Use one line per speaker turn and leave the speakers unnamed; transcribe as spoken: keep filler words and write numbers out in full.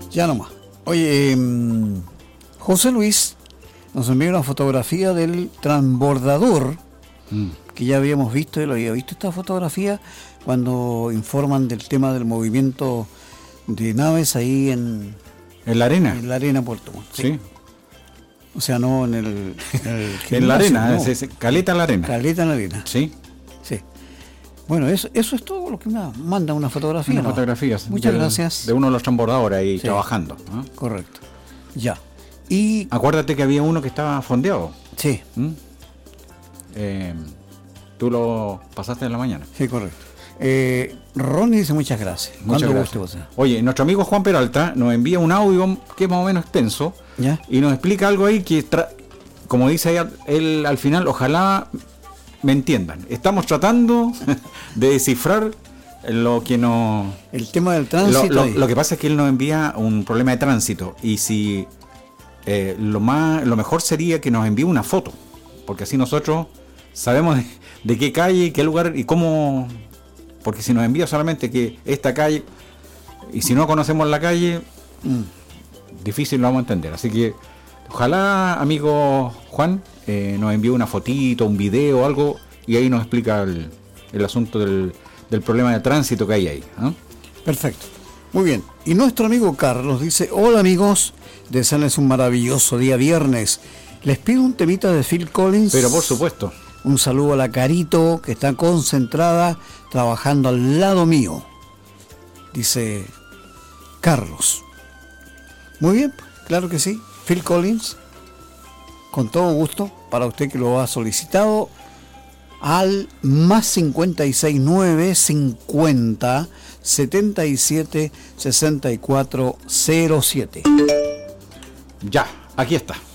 Ya nomás. Oye, eh, José Luis nos envió una fotografía del transbordador, mm. que ya habíamos visto, él había visto esta fotografía cuando informan del tema del movimiento de naves ahí en...
¿En la arena?
En la arena Puerto Montt.
Sí. sí.
O sea, no en el... En, el
en la arena, no. es, es, caleta en la arena.
Caleta en la arena.
Sí.
Sí. Bueno, eso, eso es todo lo que me manda una fotografía.
Una
¿no?
fotografía.
Muchas
de,
gracias.
De uno de los transbordadores ahí sí. trabajando. ¿no?
Correcto. Ya. Y
acuérdate que había uno que estaba fondeado.
Sí.
¿Mm? Eh, tú lo pasaste en la mañana.
Sí, correcto. Eh, Ronnie dice muchas gracias.
Muchas gracias. Guste, Oye, nuestro amigo Juan Peralta nos envía un audio que es más o menos extenso.
¿Ya?
Y nos explica algo ahí que, tra- como dice él, él al final, ojalá me entiendan. Estamos tratando de descifrar lo que no...
El tema del tránsito.
Lo, lo, lo que pasa es que él nos envía un problema de tránsito. Y si eh, lo más lo mejor sería que nos envíe una foto. Porque así nosotros sabemos de, de qué calle, qué lugar y cómo... Porque si nos envía solamente que esta calle, y si no conocemos la calle, mm. difícil lo vamos a entender. Así que ojalá, amigo Juan, eh, nos envíe una fotito, un video, algo, y ahí nos explica el, el asunto del, del problema de tránsito que hay ahí. ¿eh?
Perfecto. Muy bien. Y nuestro amigo Carlos dice: hola amigos, desearles un maravilloso día viernes. Les pido un temita de Phil Collins.
Pero por supuesto.
Un saludo a la Carito, que está concentrada trabajando al lado mío. Dice Carlos. Muy bien, claro que sí. Phil Collins, con todo gusto, para usted que lo ha solicitado, al más cincuenta y seis nueve cincuenta setenta y siete sesenta y cuatro cero siete.
Ya, aquí está.